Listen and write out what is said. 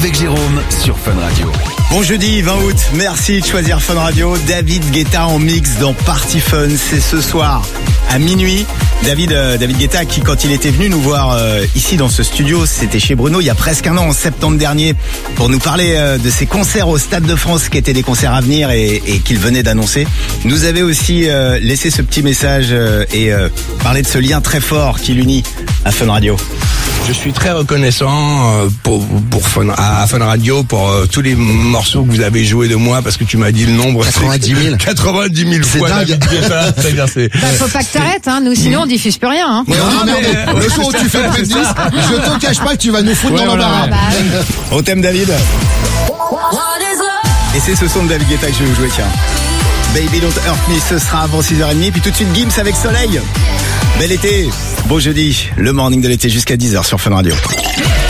avec Jérôme sur Fun Radio. Bon jeudi 20 août, merci de choisir Fun Radio. David Guetta en mix dans Party Fun, c'est ce soir à minuit. David Guetta qui, quand il était venu nous voir ici dans ce studio, c'était chez Bruno il y a presque un an, en septembre dernier, pour nous parler de ses concerts au Stade de France qui étaient des concerts à venir et qu'il venait d'annoncer. Nous avait aussi laissé ce petit message et parlé de ce lien très fort qui l'unit à Fun Radio. Je suis très reconnaissant à Fun Radio pour tous les morceaux que vous avez joués de moi, parce que tu m'as dit le nombre. 90 000. 90 000 fois. Dingue. Faut pas que t'arrêtes, hein. Nous, sinon, on diffuse plus rien, hein. Mais le jour où tu fais plus de 10, je te cache pas que tu vas nous foutre dans l'embarras. On t'aime David. Et c'est ce son de David Guetta que je vais vous jouer, tiens. Baby Don't Hurt Me, ce sera avant 6h30. Puis tout de suite Gims avec Soleil. Bel été, beau jeudi, le morning de l'été jusqu'à 10h sur Fun Radio.